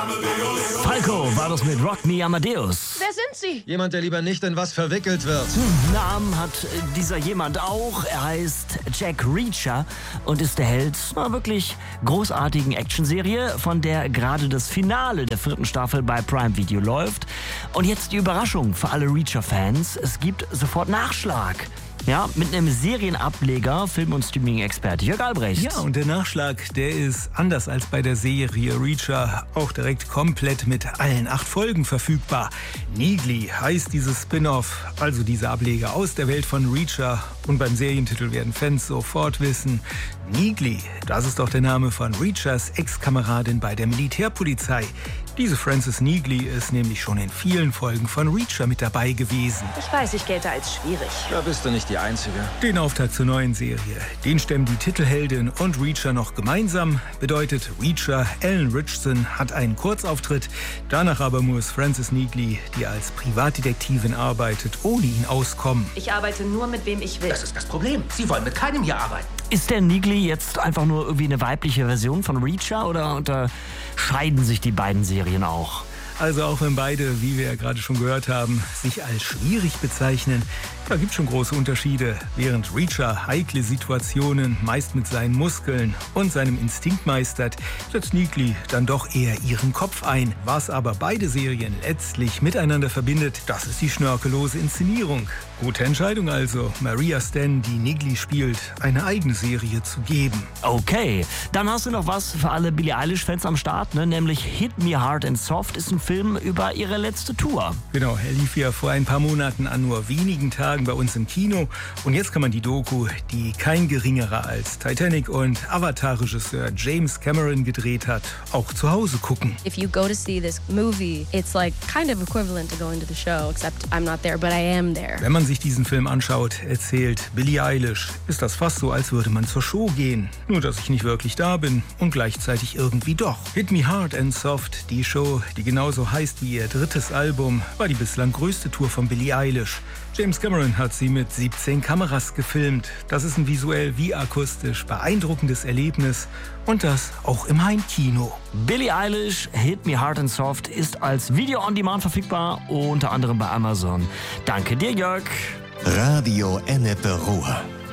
Falco war das mit Rock Me Amadeus. Wer sind Sie? Jemand, der lieber nicht in was verwickelt wird. Namen hat dieser jemand auch. Er heißt Jack Reacher und ist der Held einer wirklich großartigen Actionserie, von der gerade das Finale der 4. Staffel bei Prime Video läuft. Und jetzt die Überraschung für alle Reacher-Fans. Es gibt sofort Nachschlag. Ja, mit einem Serienableger, Film- und Streaming-Experte Jörg Albrecht. Ja, und der Nachschlag, der ist anders als bei der Serie Reacher auch direkt komplett mit allen 8 Folgen verfügbar. Neagly heißt dieses Spin-off, also dieser Ableger aus der Welt von Reacher. Und beim Serientitel werden Fans sofort wissen, Neagly, das ist doch der Name von Reachers Ex-Kameradin bei der Militärpolizei. Diese Frances Neagly ist nämlich schon in vielen Folgen von Reacher mit dabei gewesen. Ich weiß, ich gelte als schwierig. Da bist du nicht die Einzige. Den Auftakt zur neuen Serie, den stemmen die Titelheldin und Reacher noch gemeinsam. Bedeutet, Reacher, Ellen Richardson, hat einen Kurzauftritt. Danach aber muss Frances Neagly, die als Privatdetektivin arbeitet, ohne ihn auskommen. Ich arbeite nur mit wem ich will. Das ist das Problem. Sie wollen mit keinem hier arbeiten. Ist der Neagly jetzt einfach nur irgendwie eine weibliche Version von Reacher oder unterscheiden sich die beiden Serien auch? Also auch wenn beide, wie wir ja gerade schon gehört haben, sich als schwierig bezeichnen, da gibt es schon große Unterschiede. Während Reacher heikle Situationen meist mit seinen Muskeln und seinem Instinkt meistert, setzt Neagly dann doch eher ihren Kopf ein. Was aber beide Serien letztlich miteinander verbindet, das ist die schnörkellose Inszenierung. Gute Entscheidung also, Maria Sten, die Neagly spielt, eine eigene Serie zu geben. Okay, dann hast du noch was für alle Billie Eilish-Fans am Start, ne? Nämlich Hit Me Hard and Soft ist ein Film über ihre letzte Tour. Genau, er lief ja vor ein paar Monaten an nur wenigen Tagen bei uns im Kino. Und jetzt kann man die Doku, die kein geringerer als Titanic und Avatar-Regisseur James Cameron gedreht hat, auch zu Hause gucken. If you go to see this movie, it's like kind of equivalent to going to the show, except I'm not there, but I am there. Wenn man sich diesen Film anschaut, erzählt Billie Eilish, ist das fast so, als würde man zur Show gehen. Nur, dass ich nicht wirklich da bin und gleichzeitig irgendwie doch. Hit Me Hard and Soft, die Show, die genauso heißt wie ihr 3. Album, war die bislang größte Tour von Billie Eilish. James Cameron hat sie mit 17 Kameras gefilmt. Das ist ein visuell wie akustisch beeindruckendes Erlebnis und das auch im Heimkino. Billie Eilish, Hit Me Hard and Soft ist als Video on Demand verfügbar, unter anderem bei Amazon. Danke dir, Jörg. Radio Ennepe Ruhr.